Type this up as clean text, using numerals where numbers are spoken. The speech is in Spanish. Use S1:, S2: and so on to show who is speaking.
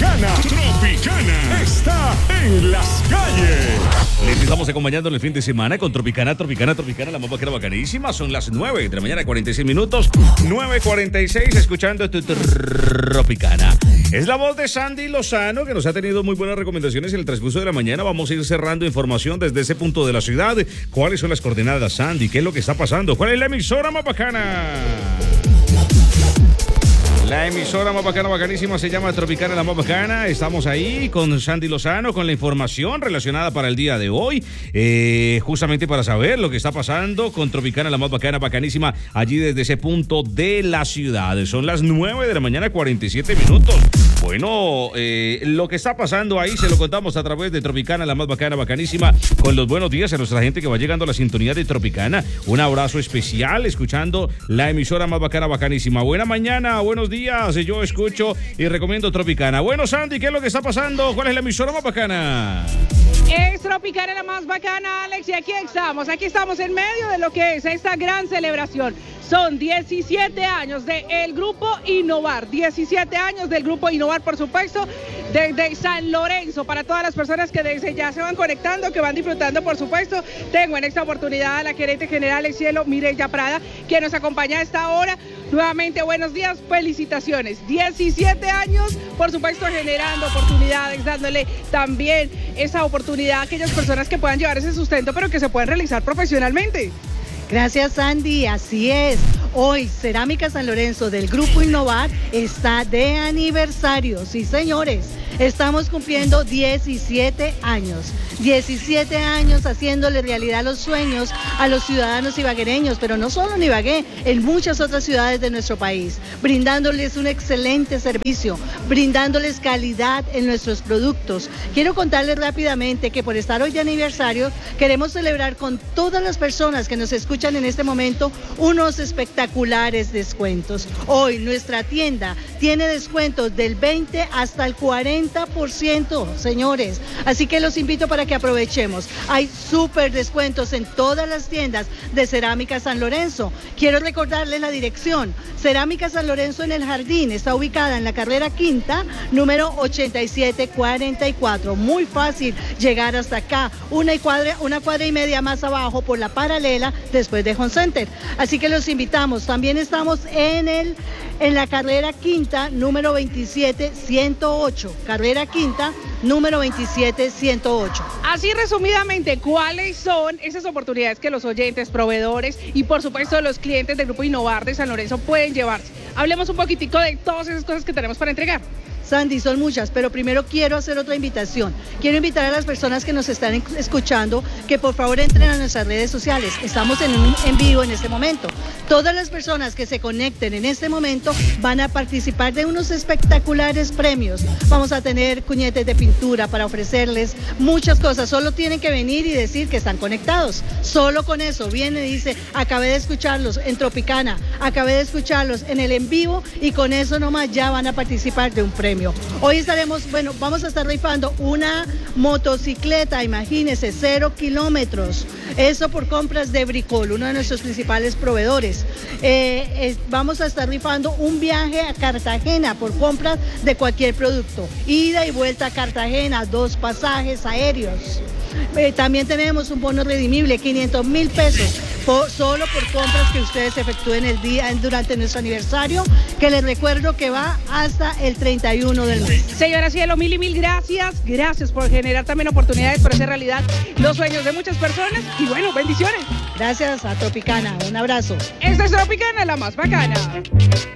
S1: Tropicana está en las calles.
S2: Les estamos acompañando en el fin de semana con Tropicana, la más bacana, bacanísima. Son las 9 de la mañana, 46 minutos. 9:46, escuchando tu Tropicana. Es la voz de Sandy Lozano, que nos ha tenido muy buenas recomendaciones en el transcurso de la mañana. Vamos a ir cerrando información desde ese punto de la ciudad. ¿Cuáles son las coordenadas, Sandy? ¿Qué es lo que está pasando? ¿Cuál es la emisora más bacana? La emisora más bacana, bacanísima, se llama Tropicana, la más bacana. Estamos ahí con Sandy Lozano, con la información relacionada para el día de hoy, justamente para saber lo que está pasando con Tropicana, la más bacana, bacanísima, allí desde ese punto de la ciudad. Son las 9 de la mañana, 47 minutos. Bueno, lo que está pasando ahí se lo contamos a través de Tropicana, la más bacana, bacanísima, con los buenos días a nuestra gente que va llegando a la sintonía de Tropicana. Un abrazo especial, escuchando la emisora más bacana, bacanísima. Buena mañana, buenos días. Yo escucho y recomiendo Tropicana. Bueno, Sandy, ¿qué es lo que está pasando? ¿Cuál es la emisora más bacana?
S3: Es Tropicana, la más bacana, Alex, y aquí estamos en medio de lo que es esta gran celebración. Son 17 años del Grupo Innovar, 17 años del Grupo Innovar, por supuesto, desde San Lorenzo, para todas las personas que desde ya se van conectando, que van disfrutando, por supuesto. Tengo en esta oportunidad a la gerente general del cielo, Mireya Prada, que nos acompaña a esta hora. Nuevamente, buenos días, felicitaciones. 17 años, por supuesto, generando oportunidades, dándole también esa oportunidad a aquellas personas que puedan llevar ese sustento, pero que se puedan realizar profesionalmente.
S4: Gracias, Sandy, así es. Hoy Cerámica San Lorenzo del Grupo Innovar está de aniversario, sí señores. Estamos cumpliendo 17 años. 17 años haciéndole realidad los sueños a los ciudadanos ibaguereños, pero no solo en Ibagué, en muchas otras ciudades de nuestro país, brindándoles un excelente servicio, brindándoles calidad en nuestros productos. Quiero contarles rápidamente que por estar hoy de aniversario, queremos celebrar con todas las personas que nos escuchan en este momento unos espectaculares descuentos. Hoy nuestra tienda tiene descuentos del 20 hasta el 40%, señores. Así que los invito para que aprovechemos. Hay súper descuentos en todas las tiendas de Cerámica San Lorenzo. Quiero recordarles la dirección. Cerámica San Lorenzo en el Jardín está ubicada en la carrera quinta, número 8744. Muy fácil llegar hasta acá. Una cuadra y media más abajo por la paralela después de Home Center. Así que los invitamos. También estamos en la carrera quinta, número 27108. Carrera quinta, número 27108.
S3: Así resumidamente, ¿cuáles son esas oportunidades que los oyentes, proveedores y por supuesto los clientes del Grupo Innovar de San Lorenzo pueden llevarse? Hablemos un poquitico de todas esas cosas que tenemos para entregar.
S4: Sandy, son muchas, pero primero quiero hacer otra invitación. Quiero invitar a las personas que nos están escuchando que por favor entren a nuestras redes sociales. Estamos en vivo en este momento. Todas las personas que se conecten en este momento van a participar de unos espectaculares premios. Vamos a tener cuñetes de pintura para ofrecerles muchas cosas. Solo tienen que venir y decir que están conectados. Solo con eso viene y dice, acabé de escucharlos en Tropicana, acabé de escucharlos en el en vivo y con eso nomás ya van a participar de un premio. Hoy vamos a estar rifando una motocicleta, imagínense, 0 kilómetros. Eso por compras de Bricol, uno de nuestros principales proveedores. Vamos a estar rifando un viaje a Cartagena por compras de cualquier producto. Ida y vuelta a Cartagena, 2 pasajes aéreos. También tenemos un bono redimible, 500,000 pesos, solo por compras que ustedes efectúen durante nuestro aniversario, que les recuerdo que va hasta el 31 del mes.
S3: Señora Cielo, mil y mil gracias. Gracias por generar también oportunidades para hacer realidad los sueños de muchas personas. Y bueno, bendiciones.
S4: Gracias a Tropicana. Un abrazo.
S3: Esta es Tropicana, la más bacana.